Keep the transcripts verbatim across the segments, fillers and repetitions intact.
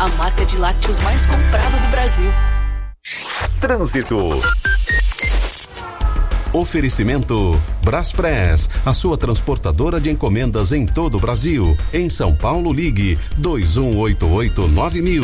a marca de lácteos mais comprada do Brasil. Trânsito. Oferecimento Braspress, a sua transportadora de encomendas em todo o Brasil. Em São Paulo, ligue dois um oito oito nove mil.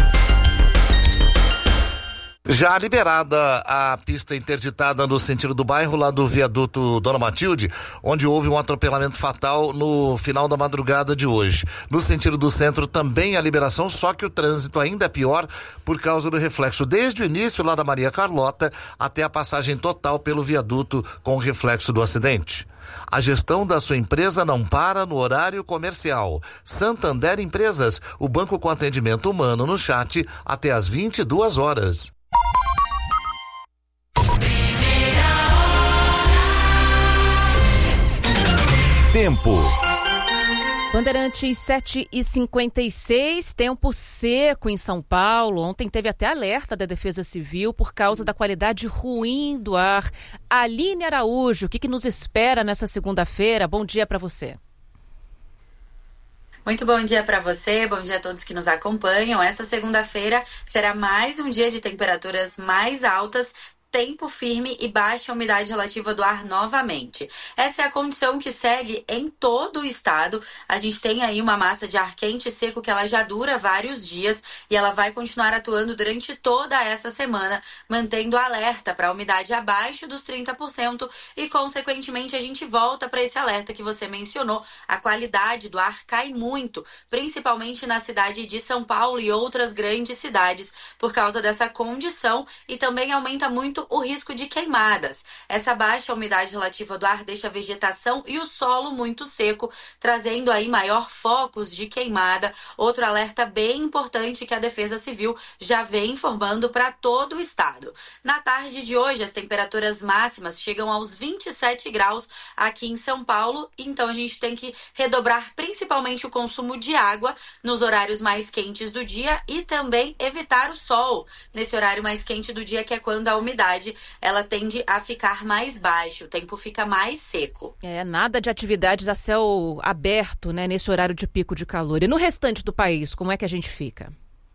Já liberada a pista interditada no sentido do bairro, lá do viaduto Dona Matilde, onde houve um atropelamento fatal no final da madrugada de hoje. No sentido do centro também a liberação, só que o trânsito ainda é pior por causa do reflexo desde o início lá da Maria Carlota até a passagem total pelo viaduto com o reflexo do acidente. A gestão da sua empresa não para no horário comercial. Santander Empresas, o banco com atendimento humano no chat até às vinte e duas horas. Tempo. Bandeirantes sete e cinquenta e seis, tempo seco em São Paulo. Ontem teve até alerta da Defesa Civil por causa da qualidade ruim do ar. Aline Araújo, o que, que nos espera nessa segunda-feira? Bom dia para você. Muito bom dia para você, bom dia a todos que nos acompanham. Essa segunda-feira será mais um dia de temperaturas mais altas, tempo firme e baixa umidade relativa do ar novamente. Essa é a condição que segue em todo o estado. A gente tem aí uma massa de ar quente e seco que ela já dura vários dias e ela vai continuar atuando durante toda essa semana, mantendo alerta para a umidade abaixo dos trinta por cento e, consequentemente, a gente volta para esse alerta que você mencionou. A qualidade do ar cai muito, principalmente na cidade de São Paulo e outras grandes cidades, por causa dessa condição, e também aumenta muito o risco de queimadas. Essa baixa umidade relativa do ar deixa a vegetação e o solo muito seco, trazendo aí maior focos de queimada. Outro alerta bem importante que a Defesa Civil já vem informando para todo o estado. Na tarde de hoje, as temperaturas máximas chegam aos vinte e sete graus aqui em São Paulo, então a gente tem que redobrar principalmente o consumo de água nos horários mais quentes do dia e também evitar o sol nesse horário mais quente do dia, que é quando a umidade ela tende a ficar mais baixa, o tempo fica mais seco. É, nada de atividades a céu aberto, né, nesse horário de pico de calor. E no restante do país, como é que a gente fica?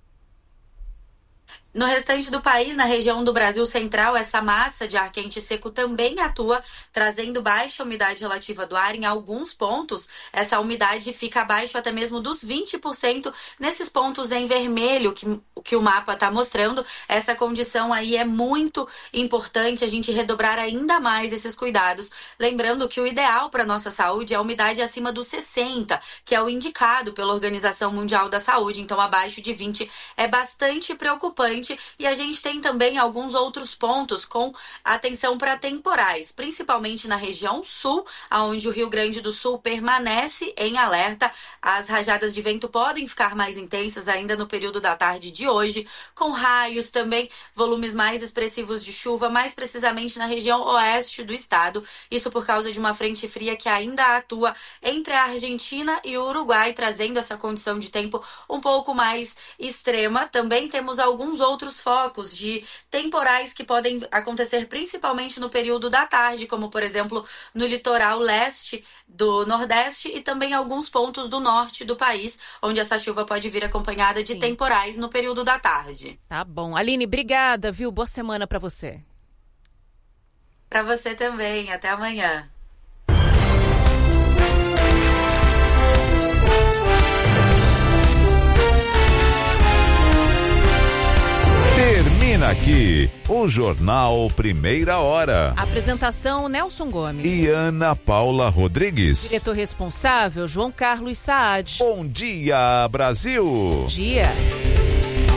No restante do país, na região do Brasil Central, essa massa de ar quente e seco também atua, trazendo baixa umidade relativa do ar. Em alguns pontos, essa umidade fica abaixo até mesmo dos vinte por cento. Nesses pontos em vermelho que, que o mapa está mostrando, essa condição aí é muito importante a gente redobrar ainda mais esses cuidados. Lembrando que o ideal para a nossa saúde é a umidade acima dos sessenta, que é o indicado pela Organização Mundial da Saúde. Então, abaixo de vinte é bastante preocupante. E a gente tem também alguns outros pontos com atenção para temporais, principalmente na região sul, onde o Rio Grande do Sul permanece em alerta. As rajadas de vento podem ficar mais intensas ainda no período da tarde de hoje, com raios também, volumes mais expressivos de chuva, mais precisamente na região oeste do estado. Isso por causa de uma frente fria que ainda atua entre a Argentina e o Uruguai, trazendo essa condição de tempo um pouco mais extrema. Também temos alguns outros outros focos de temporais que podem acontecer principalmente no período da tarde, como por exemplo no litoral leste do Nordeste e também alguns pontos do norte do país, onde essa chuva pode vir acompanhada de Sim. temporais no período da tarde. Tá bom. Aline, obrigada, viu? Boa semana para você. Para você também. Até amanhã. Termina aqui o Jornal Primeira Hora. Apresentação Nelson Gomes e Ana Paula Rodrigues. Diretor responsável João Carlos Saad. Bom dia, Brasil. Bom dia.